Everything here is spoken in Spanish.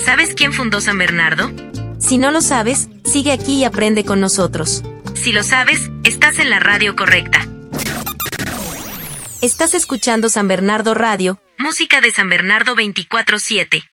¿Sabes quién fundó San Bernardo? Si no lo sabes, sigue aquí y aprende con nosotros. Si lo sabes, estás en la radio correcta. Estás escuchando San Bernardo Radio, Música de San Bernardo 24/7.